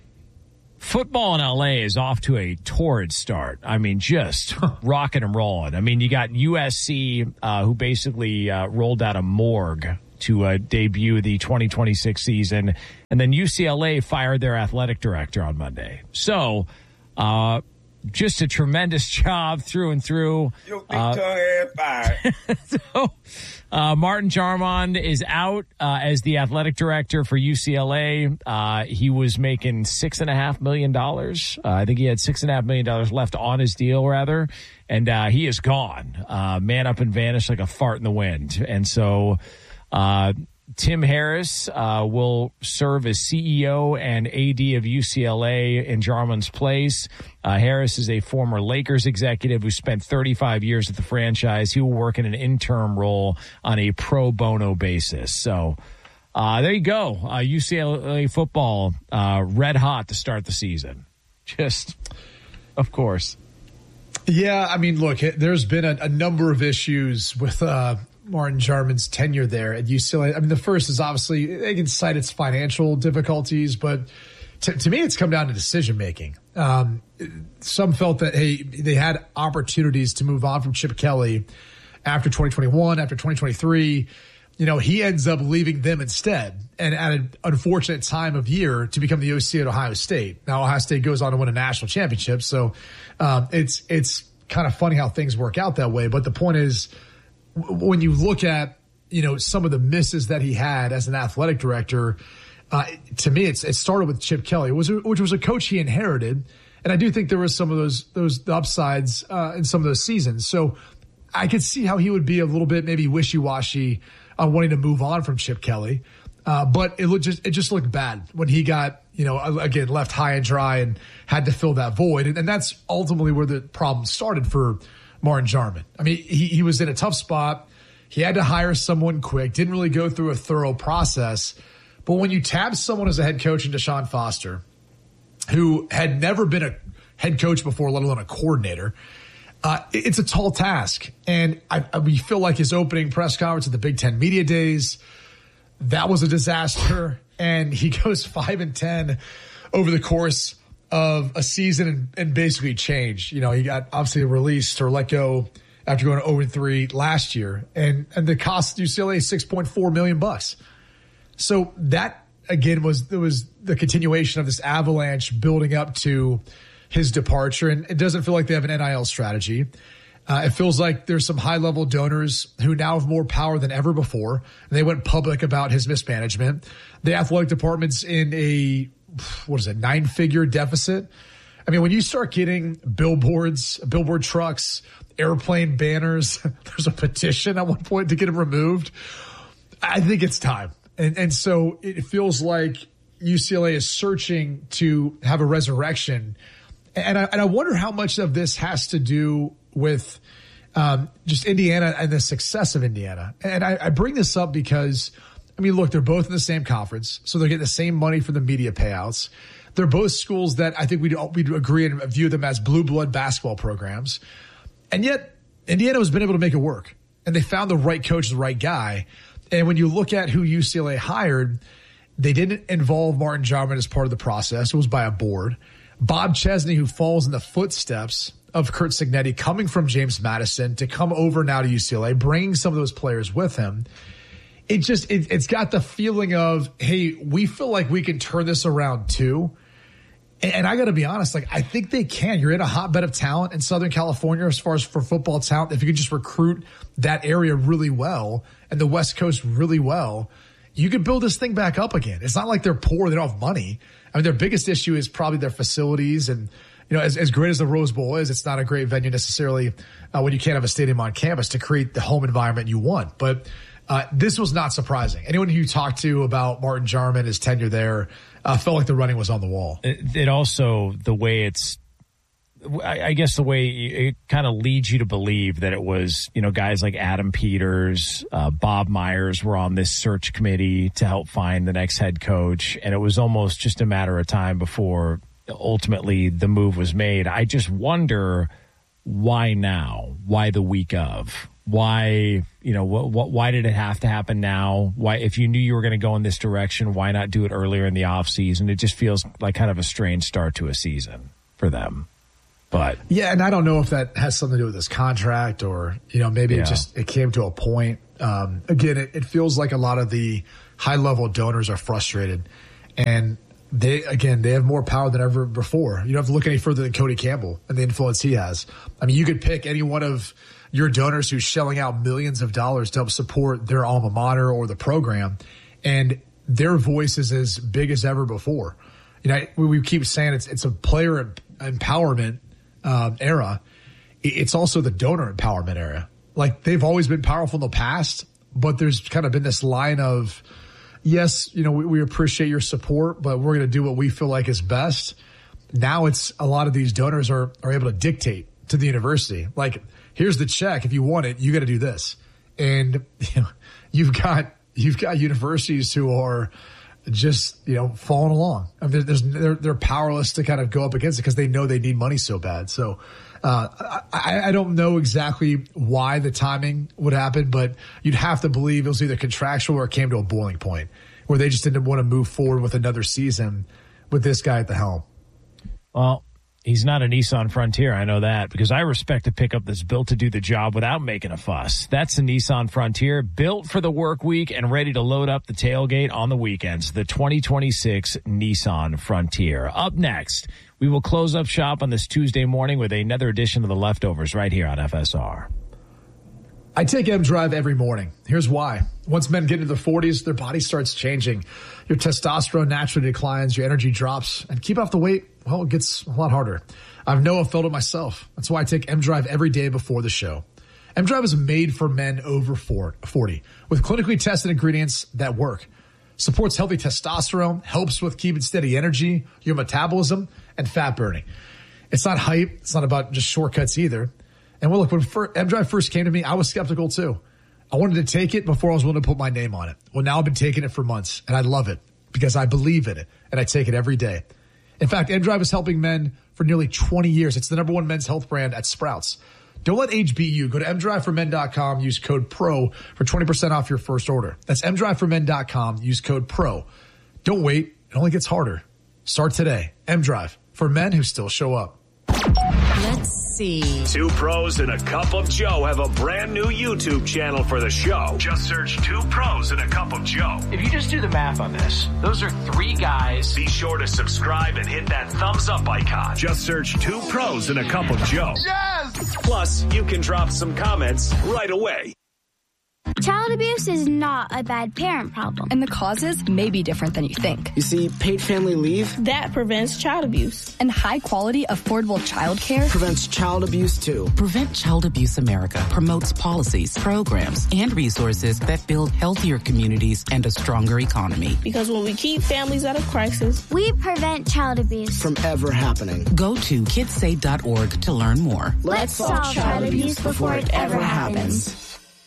football in L A is off to a torrid start. I mean, just rocking and rolling. I mean, you got U S C, uh, who basically uh, rolled out a morgue to uh, debut the twenty twenty-six season. And then U C L A fired their athletic director on Monday. So, uh, just a tremendous job through and through. Your big uh, tongue ass fired. so, uh, Martin Jarmond is out uh, as the athletic director for U C L A. Uh, he was making six and a half million dollars. Uh, I think he had six and a half million dollars left on his deal, rather. And uh, he is gone. Uh, man up and vanished like a fart in the wind. And so, Uh, Tim Harris uh, will serve as C E O and A D of U C L A in Jarman's place. Uh, Harris is a former Lakers executive who spent thirty-five years at the franchise. He will work in an interim role on a pro bono basis. So uh, there you go. Uh, U C L A football uh, red hot to start the season. Just, of course. Yeah, I mean, look, there's been a, a number of issues with uh, Martin Jarmond's tenure there at U C L A. I mean, the first is obviously they can cite its financial difficulties, but to, to me, it's come down to decision making. Um, some felt that, hey, they had opportunities to move on from Chip Kelly after twenty twenty-one, after twenty twenty-three. You know, he ends up leaving them instead, and at an unfortunate time of year to become the O C at Ohio State. Now, Ohio State goes on to win a national championship, so um, it's it's kind of funny how things work out that way. But the point is, when you look at, you know, some of the misses that he had as an athletic director, uh, to me, it's, it started with Chip Kelly, which was, which was a coach he inherited. And I do think there was some of those, those upsides, uh, in some of those seasons. So I could see how he would be a little bit maybe wishy-washy on wanting to move on from Chip Kelly. Uh, but it looked just, it just looked bad when he got, you know, again, left high and dry and had to fill that void. And, and that's ultimately where the problem started for Martin Jarmond. I mean, he, he was in a tough spot. He had to hire someone quick, didn't really go through a thorough process. But when you tab someone as a head coach in Deshaun Foster, who had never been a head coach before, let alone a coordinator, uh, it's a tall task. And I, I we feel like his opening press conference at the Big Ten Media Days, that was a disaster. And he goes five and ten over the course of a season and, and basically changed. You know, he got obviously released or let go after going oh and three last year. And and the cost U C L A six point four million bucks. So that again was there was the continuation of this avalanche building up to his departure. And it doesn't feel like they have an N I L strategy. Uh, it feels like there's some high level donors who now have more power than ever before. And they went public about his mismanagement. The athletic department's in a what is it, nine figure deficit. I mean, when you start getting billboards, billboard trucks, airplane banners, there's a petition at one point to get them removed. I think it's time. And, and so it feels like U C L A is searching to have a resurrection. And I, and I wonder how much of this has to do with um, just Indiana and the success of Indiana. And I, I bring this up because, I mean, look, they're both in the same conference, so they're getting the same money for the media payouts. They're both schools that I think we'd, we'd agree and view them as blue blood basketball programs. And yet, Indiana has been able to make it work. And they found the right coach, the right guy. And when you look at who U C L A hired, they didn't involve Martin Jarmond as part of the process. It was by a board. Bob Chesney, who falls in the footsteps of Curt Cignetti, coming from James Madison to come over now to U C L A, bringing some of those players with him. It just, it, it's got the feeling of, hey, we feel like we can turn this around too. And, and I got to be honest, like, I think they can. You're in a hotbed of talent in Southern California as far as for football talent. If you can just recruit that area really well and the West Coast really well, you could build this thing back up again. It's not like they're poor. They don't have money. I mean, their biggest issue is probably their facilities. And, you know, as, as great as the Rose Bowl is, it's not a great venue necessarily uh, when you can't have a stadium on campus to create the home environment you want. But Uh, this was not surprising. Anyone who you talked to about Martin Jarmond, his tenure there, uh, felt like the writing was on the wall. It, it also, the way it's, I, I guess the way it kind of leads you to believe that it was, you know, guys like Adam Peters, uh, Bob Myers were on this search committee to help find the next head coach. And it was almost just a matter of time before ultimately the move was made. I just wonder why now? Why the week of? Why, you know, what, what, why did it have to happen now? Why, if you knew you were going to go in this direction, why not do it earlier in the offseason? It just feels like kind of a strange start to a season for them. But yeah, and I don't know if that has something to do with his contract or, you know, maybe yeah. it just it came to a point. Um, again, it, it feels like a lot of the high level donors are frustrated, and they again they have more power than ever before. You don't have to look any further than Cody Campbell and the influence he has. I mean, you could pick any one of your donors who's shelling out millions of dollars to help support their alma mater or the program, and their voice is as big as ever before. You know, we, we keep saying it's it's a player empowerment um, era. It's also the donor empowerment era. Like, they've always been powerful in the past, but there's kind of been this line of, yes, you know, we, we appreciate your support, but we're going to do what we feel like is best. Now it's a lot of these donors are are able to dictate to the university, like, here's the check. If you want it, you got to do this. And you know, you've got you've got universities who are just, you know, following along. I mean, there's, they're they're powerless to kind of go up against it because they know they need money so bad. So uh, I, I don't know exactly why the timing would happen, but you'd have to believe it was either contractual or it came to a boiling point where they just didn't want to move forward with another season with this guy at the helm. Well, he's not a Nissan Frontier, I know that, because I respect a pickup that's built to do the job without making a fuss. That's the Nissan Frontier, built for the work week and ready to load up the tailgate on the weekends. The twenty twenty-six Nissan Frontier. Up next, we will close up shop on this Tuesday morning with another edition of The Leftovers right here on F S R. I take M Drive every morning. Here's why. Once men get into their forties, their body starts changing. Your testosterone naturally declines, your energy drops, and keep off the weight, well, it gets a lot harder. I've know I've felt it myself. That's why I take M Drive every day before the show. M Drive is made for men over forty with clinically tested ingredients that work. Supports healthy testosterone, helps with keeping steady energy, your metabolism, and fat burning. It's not hype. It's not about just shortcuts either. And well, look, when M Drive first came to me, I was skeptical too. I wanted to take it before I was willing to put my name on it. Well, now I've been taking it for months, and I love it because I believe in it, and I take it every day. In fact, M Drive is helping men for nearly twenty years. It's the number one men's health brand at Sprouts. Don't let age beat you. Go to m drive for men dot com. Use code PRO for twenty percent off your first order. That's m drive for men dot com. Use code PRO. Don't wait. It only gets harder. Start today. M Drive, for men who still show up. Let's see. Two Pros and a Cup of Joe have a brand new YouTube channel for the show. Just search Two Pros and a Cup of Joe. If you just do the math on this, those are three guys. Be sure to subscribe and hit that thumbs up icon. Just search Two Pros and a Cup of Joe. Yes! Plus, you can drop some comments right away. Child abuse is not a bad parent problem. And the causes may be different than you think. You see, paid family leave, that prevents child abuse. And high quality, affordable child care prevents child abuse too. Prevent Child Abuse America promotes policies, programs, and resources that build healthier communities and a stronger economy. Because when we keep families out of crisis, we prevent child abuse from ever happening. Go to kids save dot org to learn more. Let's solve child abuse before it ever happens.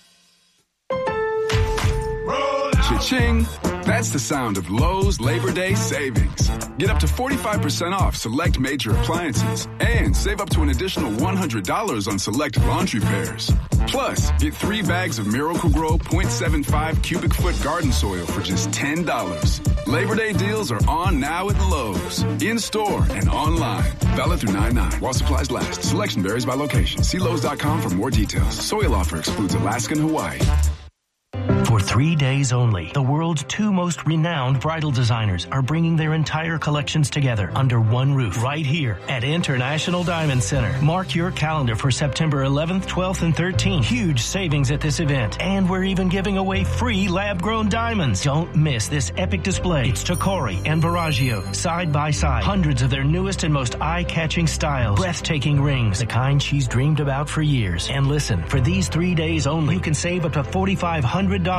Cha-ching! That's the sound of Lowe's Labor Day savings. Get up to forty-five percent off select major appliances and save up to an additional one hundred dollars on select laundry pairs. Plus, get three bags of Miracle-Gro point seven five cubic foot garden soil for just ten dollars. Labor Day deals are on now at Lowe's, in-store and online. Valid through nine nine while supplies last. Selection varies by location. See Lowe's dot com for more details. Soil offer excludes Alaska and Hawaii. For three days only, the world's two most renowned bridal designers are bringing their entire collections together under one roof right here at International Diamond Center. Mark your calendar for September eleventh, twelfth, and thirteenth. Huge savings at this event, and we're even giving away free lab-grown diamonds. Don't miss this epic display. It's Tacori and Verragio, side by side. Hundreds of their newest and most eye-catching styles. Breathtaking rings, the kind she's dreamed about for years. And listen, for these three days only, you can save up to four thousand five hundred dollars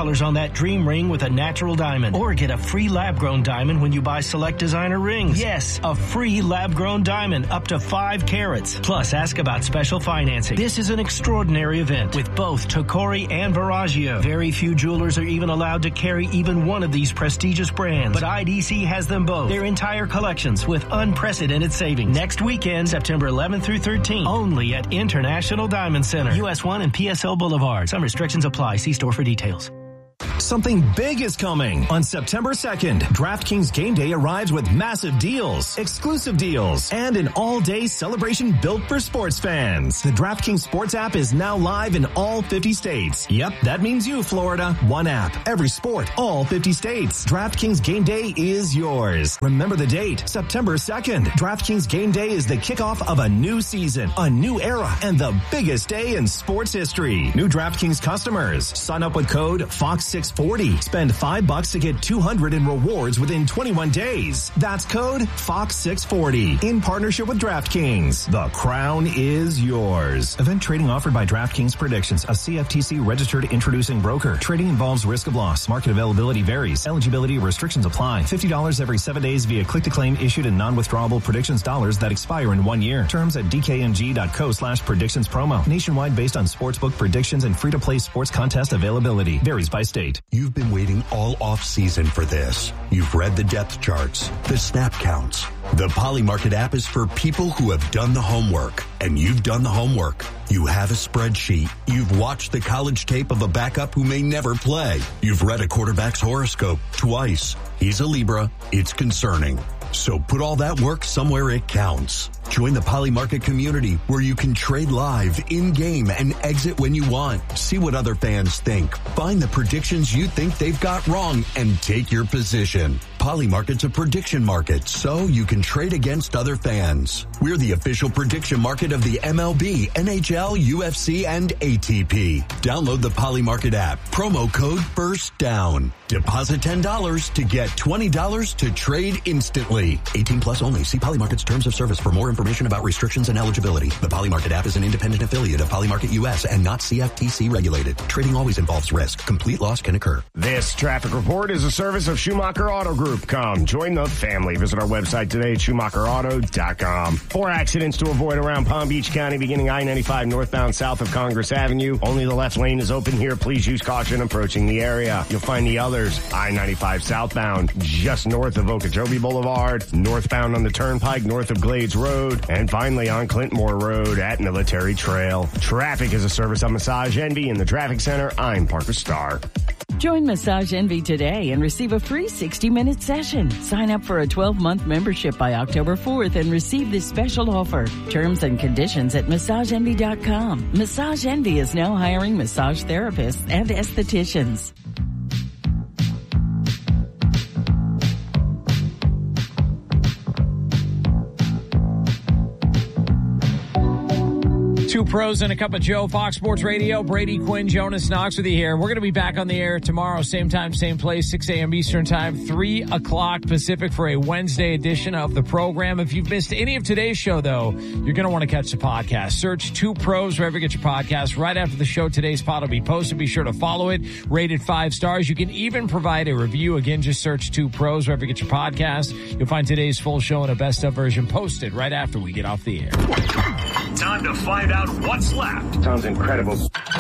dollars on that dream ring with a natural diamond. Or get a free lab-grown diamond when you buy select designer rings. Yes, a free lab-grown diamond up to five carats. Plus, ask about special financing. This is an extraordinary event with both Tocori and Verragio. Very few jewelers are even allowed to carry even one of these prestigious brands. But I D C has them both. Their entire collections with unprecedented savings. Next weekend, September eleventh through thirteenth, only at International Diamond Center, U S one and P S L Boulevard. Some restrictions apply. See store for details. Something big is coming. On September second, DraftKings Game Day arrives with massive deals, exclusive deals, and an all-day celebration built for sports fans. The DraftKings Sports app is now live in all fifty states. Yep, that means you, Florida. One app, every sport, all fifty states. DraftKings Game Day is yours. Remember the date, September second. DraftKings Game Day is the kickoff of a new season, a new era, and the biggest day in sports history. New DraftKings customers, sign up with code Fox six forty. Spend five bucks to get two hundred in rewards within twenty-one days. That's code Fox six forty in partnership with DraftKings. The crown is yours. Event trading offered by DraftKings Predictions, a C F T C registered introducing broker. Trading involves risk of loss. Market availability varies. Eligibility restrictions apply. fifty dollars every seven days via click-to-claim issued in non-withdrawable predictions dollars that expire in one year. Terms at dkng.co slash predictions promo. Nationwide based on sportsbook predictions and free-to-play sports contest availability. Varies by state. You've been waiting all off-season for this. You've read the depth charts, the snap counts. The Polymarket app is for people who have done the homework, and you've done the homework. You have a spreadsheet. You've watched the college tape of a backup who may never play. You've read a quarterback's horoscope twice. He's a Libra. It's concerning. So put all that work somewhere it counts. Join the Polymarket community where you can trade live, in-game, and exit when you want. See what other fans think. Find the predictions you think they've got wrong and take your position. Polymarket's a prediction market, so you can trade against other fans. We're the official prediction market of the M L B, N H L, U F C, and A T P. Download the Polymarket app. Promo code FIRSTDOWN. Deposit ten dollars to get twenty dollars to trade instantly. eighteen plus only. See Polymarket's terms of service for more information about restrictions and eligibility. The Polymarket app is an independent affiliate of Polymarket U S and not C F T C regulated. Trading always involves risk. Complete loss can occur. This traffic report is a service of Schumacher Auto Group. Come join the family. Visit our website today at schumacher auto dot com. Four accidents to avoid around Palm Beach County beginning I ninety-five northbound south of Congress Avenue. Only the left lane is open here. Please use caution approaching the area. You'll find the others I ninety-five southbound just north of Okeechobee Boulevard, northbound on the Turnpike north of Glades Road, and finally on Clintmore Road at Military Trail. Traffic is a service of Massage Envy in the Traffic Center. I'm Parker Starr. Join Massage Envy today and receive a free sixty-minute session. Sign up for a twelve-month membership by October fourth and receive this special offer. Terms and conditions at massage envy dot com. Massage Envy is now hiring massage therapists and estheticians. Two pros and a cup of Joe, Fox Sports Radio. Brady Quinn, Jonas Knox with you here. We're going to be back on the air tomorrow, same time, same place, six a.m. Eastern time, three o'clock Pacific for a Wednesday edition of the program. If you've missed any of today's show, though, you're going to want to catch the podcast. Search Two Pros wherever you get your podcast. Right after the show, today's pod will be posted. Be sure to follow it. Rated five stars. You can even provide a review. Again, just search Two Pros wherever you get your podcast. You'll find today's full show in a best of version posted right after we get off the air. Time to find out what's left. Sounds incredible.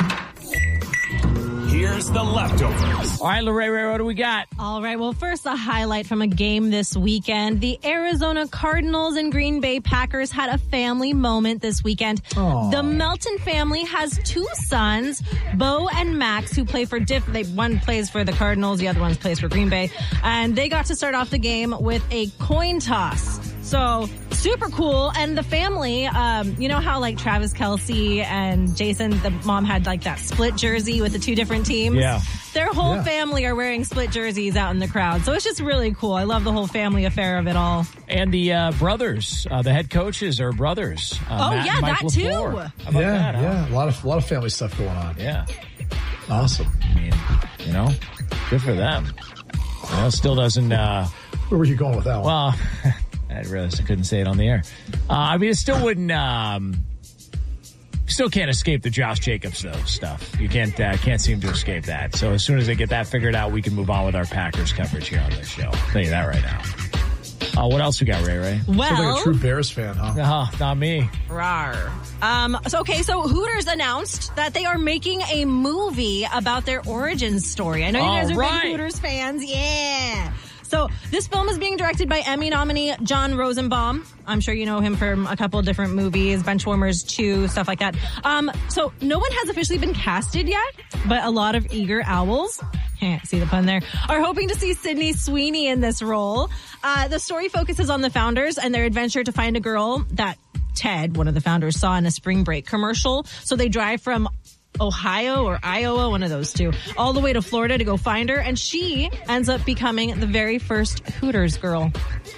Here's the leftovers. All right, Lorraine, what do we got? All right, well, first a highlight from a game this weekend. The Arizona Cardinals and Green Bay Packers had a family moment this weekend. Aww. The Melton family has two sons, Bo and Max, who play for diff. They, one plays for the Cardinals, the other one plays for Green Bay. And they got to start off the game with a coin toss. So super cool. And the family, um, you know how like Travis Kelce and Jason, the mom had like that split jersey with the two different teams? Yeah. Their whole yeah. family are wearing split jerseys out in the crowd. So it's just really cool. I love the whole family affair of it all. And the uh, brothers, uh, the head coaches are brothers. Uh, oh, Matt yeah, and Mike that LaFleur. too. How about yeah, that, huh? yeah. A lot of, a lot of family stuff going on. Yeah. Awesome. I mean, you know, good for them. Well, it still doesn't... Uh, Where were you going with that one? Well... I realized I couldn't say it on the air. Uh, I mean, it still wouldn't um, Still can't escape the Josh Jacobs though stuff. You can't uh, can't seem to escape that. So as soon as they get that figured out, we can move on with our Packers coverage here on this show. I'll tell you that right now. Uh, what else we got, Ray Ray? Well, sounds like a true Bears fan, huh? Uh, not me. Rawr. Um, so, okay, so Hooters announced that they are making a movie about their origin story. I know you All guys are right. big Hooters fans. Yeah. So this film is being directed by Emmy nominee John Rosenbaum. I'm sure you know him from a couple of different movies, Benchwarmers two, stuff like that. Um, so no one has officially been casted yet, but a lot of eager owls, can't see the pun there, are hoping to see Sydney Sweeney in this role. Uh, the story focuses on the founders and their adventure to find a girl that Ted, one of the founders, saw in a spring break commercial. So they drive from Ohio or Iowa, one of those two, all the way to Florida to go find her, and she ends up becoming the very first Hooters girl.